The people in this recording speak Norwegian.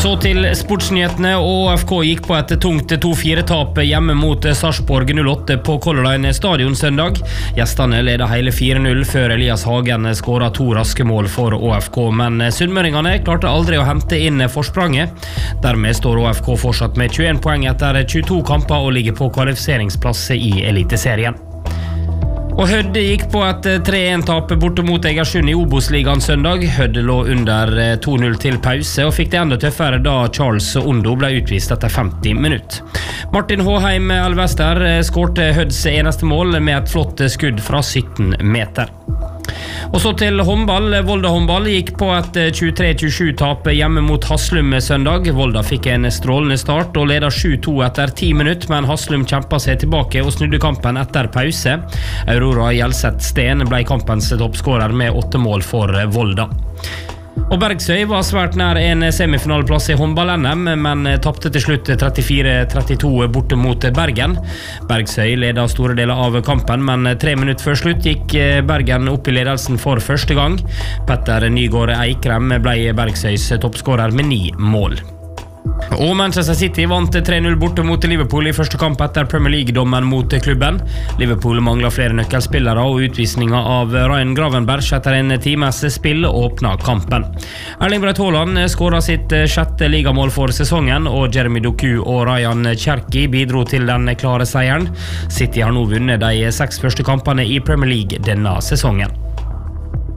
Så til sportsnyhetene, og ÅFK gikk på et tungt 2-4-tap hjemme mot Sarpsborg 08 på Color Line stadion søndag. Gjestene ledet hele 4-0 før Elias Hagen skåret 2 raske mål for ÅFK, men sunnmøringene klarte aldri å hente inn forspranget. Dermed står ÅFK fortsatt med 21 poeng etter 22 kamper og ligger på kvalifiseringsplass i Eliteserien. Og Hødd gikk på et 3-1-tap borte mot Egersund i Obos-ligaen søndag. Hødd lå under 2-0 til pause og fikk det enda tøffere da Charles Ondo ble utvist etter 50 minutter. Martin Håheim Elvester skårte Hødds eneste mål med et flott skudd fra 17 meter. Og så til håndball. Volda håndball gikk på et 23-27-tap hjemme mot Haslum søndag. Volda fikk en strålende start og ledet 7-2 etter 10 minutter, men Haslum kjempet seg tilbake og snudde kampen etter pause. Aurora Gjelseth Sten ble kampens toppskårer med 8 mål for Volda. Og Bergsøy var svært nær en semifinaleplass i håndball-NM, men tappte til slutt 34-32 borte mot Bergen. Bergsøy ledet store deler av kampen, men 3 minutter før slutt gikk Bergen opp i ledelsen for første gang. Petter Nygaard Eikrem ble Bergsøys toppskårer med 9 mål. Og Manchester City vant 3-0 borte mot Liverpool i første kamp etter Premier League-dommen mot klubben. Liverpool mangler flere nøkkelspillere, og utvisningen av Ryan Gravenberg etter en times spill åpnet kampen. Erling Braut Haaland skåret sitt 6. ligamål for sesongen, og Jeremy Doku og Ryan Cherki bidro til den klare seieren. City har nå vunnet de 6 første kampene i Premier League denne sesongen.